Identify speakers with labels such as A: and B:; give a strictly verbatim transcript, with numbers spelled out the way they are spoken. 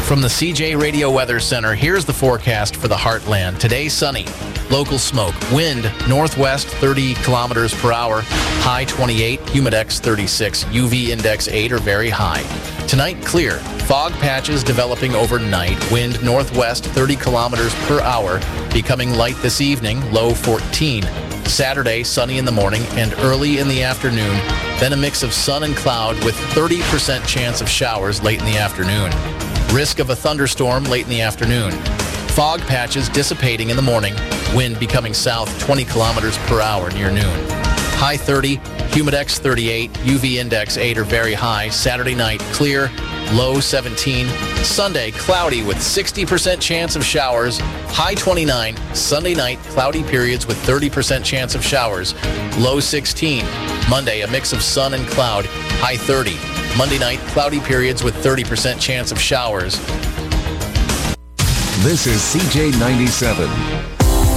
A: From the C J Radio Weather Center, here's the forecast for the Heartland. Today, sunny. Local smoke. Wind, northwest, thirty kilometers per hour. High twenty-eight. Humidex thirty-six. U V index eight or very high. Tonight, clear. Fog patches developing overnight. Wind northwest, thirty kilometers per hour. Becoming light this evening. Low fourteen. Saturday, sunny in the morning and early in the afternoon. Then a mix of sun and cloud with thirty percent chance of showers late in the afternoon. Risk of a thunderstorm late in the afternoon. Fog patches dissipating in the morning. Wind becoming south twenty kilometers per hour near noon. High thirty, Humidex thirty-eight, U V index eight or very high. Saturday night, clear, low seventeen. Sunday, cloudy with sixty percent chance of showers. High twenty-nine. Sunday night, cloudy periods with thirty percent chance of showers. Low sixteen. Monday, a mix of sun and cloud. High thirty. Monday night, cloudy periods with thirty percent chance of showers.
B: This is C J ninety-seven.